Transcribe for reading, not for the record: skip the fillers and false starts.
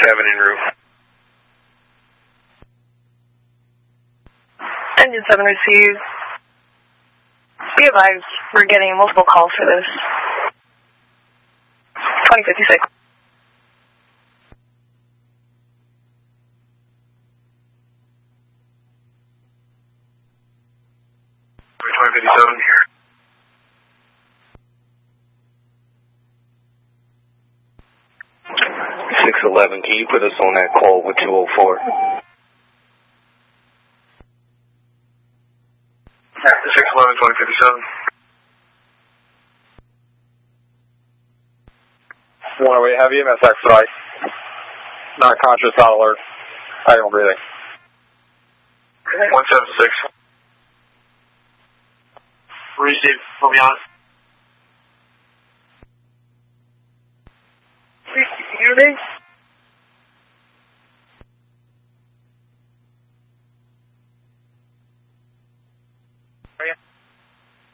cabin and roof. Engine 7 received. Be advised, we're getting multiple calls for this. 2056. Here. 611, can you put us on that call with 204? 611, 2057. 108 heavy, EMS expedite. Not conscious, out alert. Diagonal breathing. 176. Receive, we'll be on. Unity? Are you?